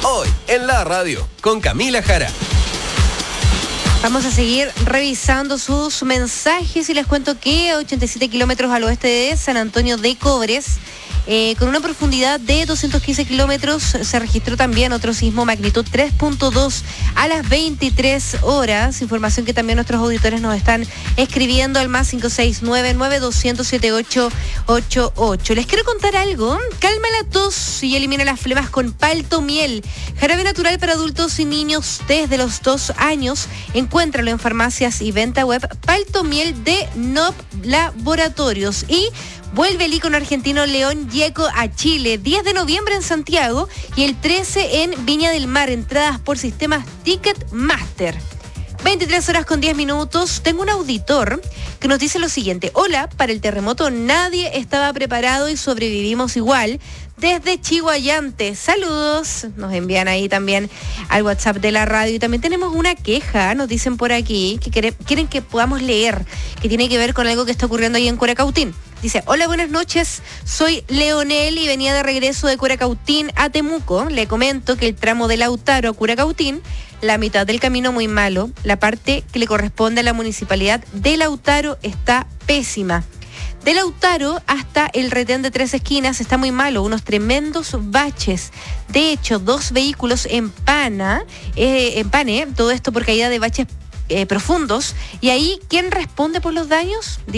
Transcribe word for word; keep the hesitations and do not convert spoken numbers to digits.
Hoy en la radio con Camila Jara. Vamos a seguir revisando sus mensajes y les cuento que a ochenta y siete kilómetros al oeste de San Antonio de Cobres, eh, con una profundidad de doscientos quince kilómetros, se registró también otro sismo magnitud tres punto dos a las veintitrés horas. Información que también nuestros auditores nos están escribiendo al más cinco seis nueve, nueve dos cero cero, siete ocho ocho ocho. Les quiero contar algo. Calma la tos y elimina las flemas con Palto Miel. Jarabe natural para adultos y niños desde los dos años. Encuéntralo en farmacias y venta web. Palto Miel de N O P Laboratorios. Y vuelve el ícono argentino León Gieco a Chile, diez de noviembre en Santiago y el trece en Viña del Mar. Entradas por sistemas Ticketmaster. veintitrés horas con diez minutos. Tengo un auditor que nos dice lo siguiente. Hola, para el terremoto nadie estaba preparado y sobrevivimos igual. Desde Chihuayante, saludos. Nos envían ahí también al WhatsApp de la radio. Y también tenemos una queja, nos dicen por aquí, que quiere, quieren que podamos leer, que tiene que ver con algo que está ocurriendo ahí en Curacautín. Dice, hola, buenas noches, soy Leonel y venía de regreso de Curacautín a Temuco. Le comento que el tramo de Lautaro a Curacautín, la mitad del camino muy malo, la parte que le corresponde a la municipalidad de Lautaro está pésima. De Lautaro hasta el retén de Tres Esquinas está muy malo, unos tremendos baches. De hecho, dos vehículos en pana, eh, en pane, todo esto por caída de baches eh, profundos. Y ahí, ¿quién responde por los daños?